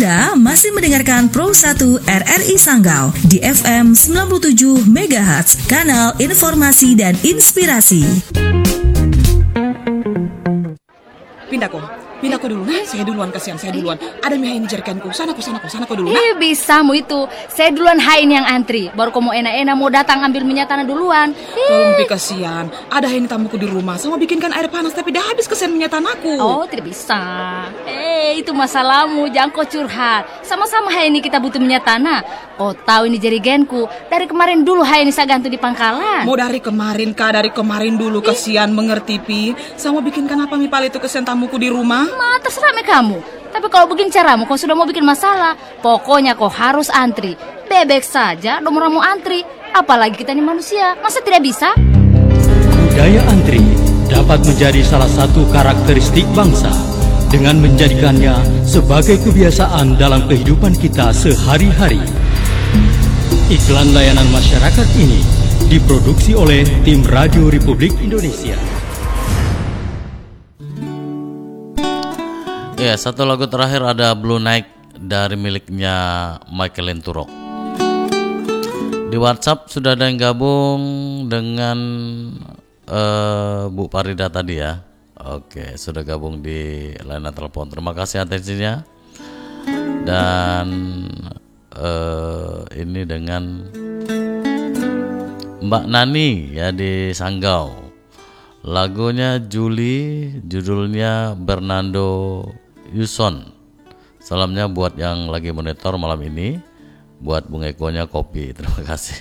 Anda masih mendengarkan Pro 1 RRI Sanggau di FM 97 MHz, kanal informasi dan inspirasi. Pindah kok dulu. Saya duluan, kasihan saya duluan. Ada mie ini jerikanku. Sana kok dulu. Bisa mu itu. Saya duluan hain yang antri. Baru kamu enak-enak mau datang ambil minyak tanah duluan. Tolong Pi, kasihan. Ada ini tamuku di rumah. Sama bikinkan air panas tapi dah habis kesian minyak tanahku. Oh, tidak bisa. Itu masalahmu. Jangan kau curhat. Sama-sama hai ini kita butuh minyak tanah. Kau tahu ini jerigenku. Dari kemarin dulu hai ini saya gantung di pangkalan. Mau dari kemarin kah? Dari kemarin dulu, kasihan, mengerti Pi. Sama bikinkan apa mi pal itu kesian tamuku di rumah? Terserah kamu. Tapi kalau begini caramu, kau sudah mau bikin masalah. Pokoknya kau harus antri. Bebek saja, nomor mau antri. Apalagi kita ini manusia, masa tidak bisa? Budaya antri dapat menjadi salah satu karakteristik bangsa dengan menjadikannya sebagai kebiasaan dalam kehidupan kita sehari-hari. Iklan layanan masyarakat ini diproduksi oleh tim Radio Republik Indonesia. Ya, satu lagu terakhir ada Blue Night dari miliknya Michael Lenturok. Di WhatsApp sudah ada yang gabung dengan Bu Parida tadi ya. Oke, sudah gabung di layanan telepon. Terima kasih atensinya. Dan ini dengan Mbak Nani ya di Sanggau. Lagunya Juli, judulnya Bernardo Yuson. Salamnya buat yang lagi monitor malam ini, buat Bung Ekonya kopi. Terima kasih.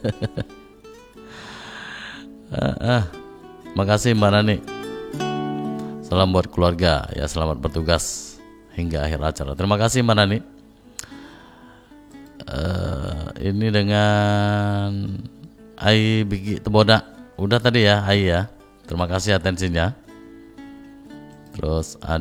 Makasih Mbak Nani. Salam buat keluarga ya, selamat bertugas hingga akhir acara. Terima kasih Mbak Nani. Ini dengan Ai Bigi Teboda. Udah tadi ya Ai ya. Terima kasih atensinya. Terus ada